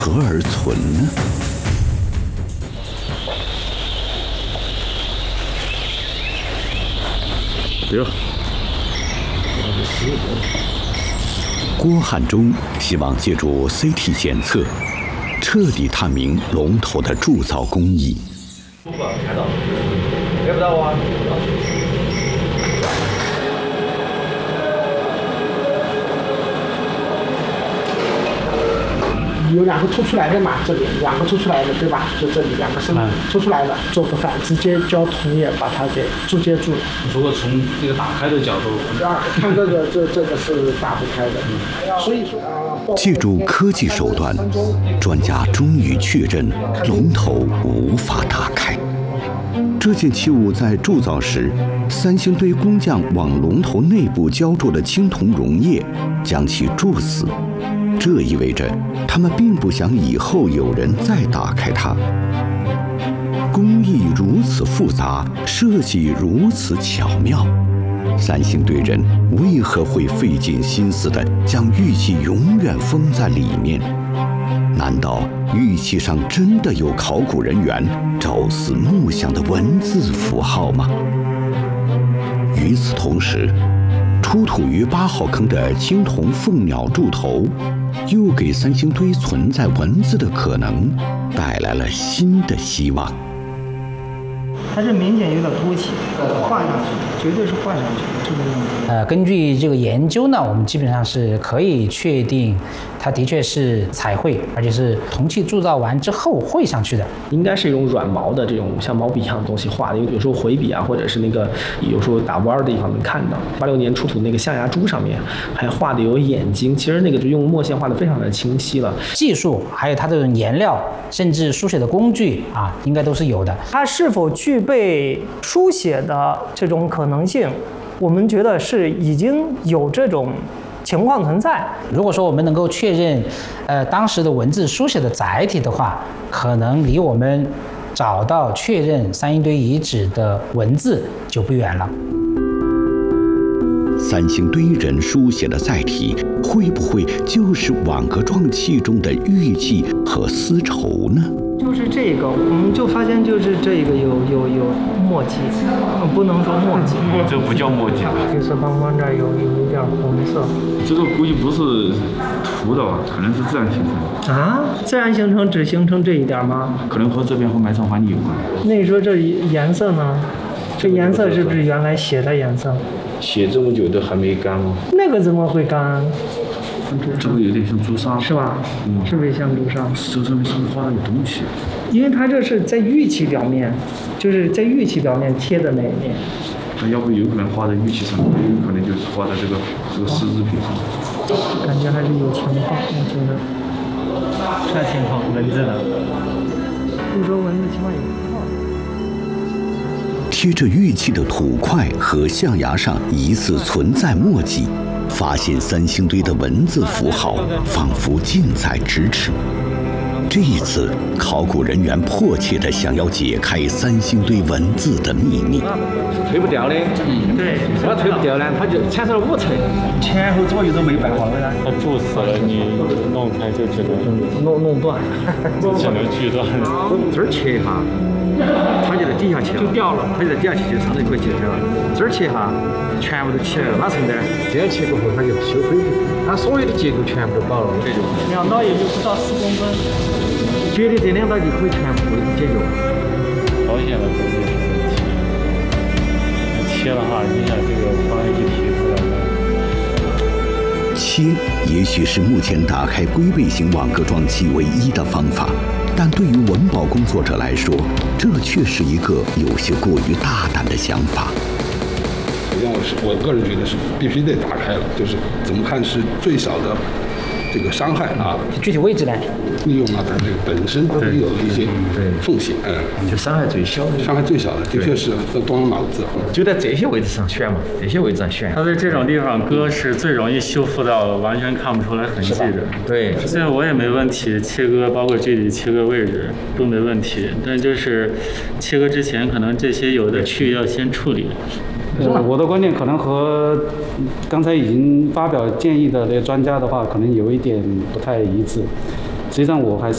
何而存呢？郭汉忠希望借助 CT 检测，彻底探明龙头的铸造工艺。 看不到啊！ 有2个凸出来的嘛，这里2个凸出来的，对吧？就这里2个是凸出来的，做个反直接浇铜液把它给铸接住了。 如果从这个打开的角度， 看这个是打不开的，所以说借助科技手段，专家终于确认龙头无法打开。这件器物在铸造时，三星堆工匠往龙头内部浇注了青铜溶液，将其铸死。这意味着他们并不想以后有人再打开它。工艺如此复杂，设计如此巧妙，三星堆人为何会费尽心思地将玉器永远封在里面？难道玉器上真的有考古人员朝思暮想的文字符号吗？与此同时，出土于8号坑的青铜凤鸟柱头，又给三星堆存在文字的可能带来了新的希望。 它这明显有点凸起，画上去，绝对是画上去的这个样子。 根据这个研究呢，我们基本上是可以确定，它的确是彩绘，而且是铜器铸造完之后绘上去的。 应该是一种软毛的这种像毛笔一样的东西画的，有时候回笔啊，或者是那个有时候打弯的地方能看到。86年出土那个象牙珠上面还画的有眼睛，其实那个就用墨线画的非常的清晰了。 技术还有它这种颜料，甚至书写的工具啊，应该都是有的。 它是否具备书写的这种可能性，我们觉得是已经有这种情况存在。 如果说我们能够确认，当时的文字书写的载体的话，可能离我们找到确认三星堆遗址的文字就不远了。 三星堆人书写的载体会不会就是网格状器中的玉器和丝绸呢？ 就是这个，我们就发现就是这个有墨迹，不能说墨迹， 这不叫墨迹。 黑色帮帮这儿有一点红色， 这个估计不是涂的吧，可能是自然形成的。 啊？自然形成只形成这一点吗？ 可能和这边和埋藏环境有关。 那你说这颜色呢？这颜色是不是原来写的颜色？ 写这么久都还没干吗？ 那个怎么会干？ 这个有点像朱砂， 是吧？是不是像朱砂？ 这上面是不是画了有东西？ 因为它这是在玉器表面，就是在玉器表面贴的那一面。 那要不有可能画在玉器上，也有可能就是画在这个丝织品上。 感觉还是有情况，我觉得。 啥情况？文字的。 就说文字起码有号。 贴着玉器的土块和象牙上疑似存在墨迹，发现三星堆的文字符号仿佛近在咫尺。这一次，考古人员迫切地想要解开三星堆文字的秘密。 推不掉的， 对， 它推不掉呢，它就产生了误层，前后左右都没办法了。 它铸死了，你弄开就只能弄断， 只能锯断。 这儿切一下，它就在底下切了，就掉了，它就在底下切，就上头可以切开了。这儿切一下，全部都起来了，哪层呢？这样切过后，它就修恢复，它所有的结构全部都保了。这就 2刀也就不到4公分， 绝对这2刀就可以全部解决。 保险的东西是问题，切的话，你想这个方案一提出来了。 切也许是目前打开龟背形网格状器唯一的方法，但对于文保工作者来说，这却是一个有些过于大胆的想法。 实际上，我个人觉得是必须得打开了，就是怎么看是最小的这个伤害啊。 具体位置呢？ 利用它的这个本身都有一些缝隙， 就伤害最小的， 伤害最小的，的确是要动脑子。 就在这些位置上选嘛，这些位置上选。 它在这种地方割是最容易修复到完全看不出来痕迹的。 对， 这我也没问题，切割包括具体切割位置都没问题，但就是切割之前可能这些有的区域要先处理。 我的观点可能和刚才已经发表建议的那个专家的话，可能有一点不太一致。实际上，我还是